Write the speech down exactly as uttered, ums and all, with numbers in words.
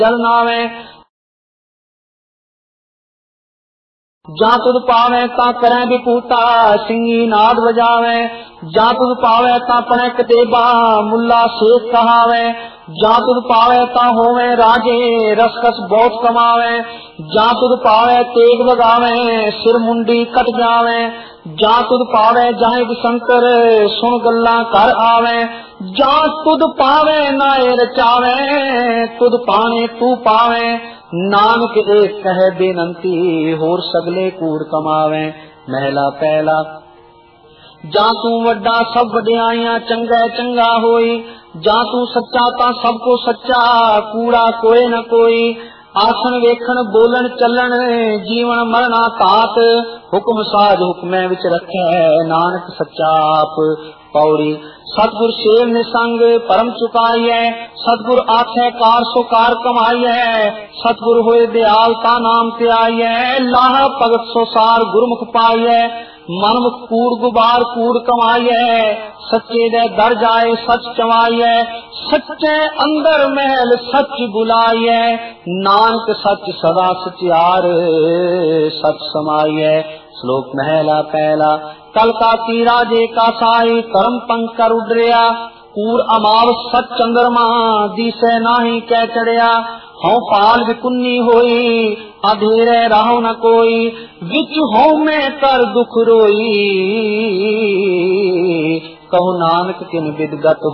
जल नावे जा तुद पावे ता करे विपूता सिंगी नाद बजावे जा तुद पावे ता पने कतेबा मुल्ला शेख कहावे जा तुद पावे ता होवे राजे रसकस बहुत कमावे जा तुद पावे तेग बगावे सिर मुंडी कट जावे जा तुद पावे जाए शंकर सुन गल्ला कर आवे जा तुद पावे नाए रचावे तुद पाने तू पावे नानक एक कह बेनंती होर सगले कूड़ कमावे। महला पहला जा तू वड्डा सब वड्याइयां चंगा चंगा होई जा तू सच्चा ता सबको सच्चा कूड़ा कोई न कोई आसन वेखण बोलन चलन जीवन मरना तात हुक्म साज हुक्मे विच रखे नानक सच्चा आप। पौड़ी सतगुर शेर निसंग परम चुकाई है सतगुर आखे कार सो कार कमाई है सतगुर होए दयाल ता नाम ते आई है लाह भगत सो सार गुरमुख पाई है मनमुख कूड़ गुबार कूड़ कमाई है सच्चे दे दर जाए सच चवाई है सच्चे अंदर महल सच बुलाई है नानक सच सदा सचियार सच समाई है। श्लोक महला पहला कल का की राजे का साई कर्म पंख कर उडरिया कूड़ अमाव सच चंद्रमा दिसे नाही कह चढ़िया हूँ पाल विकुन्नी होई अधेरे राहो न कोई विच हूँ में कर दुख रोई कहु नानक किन विदगत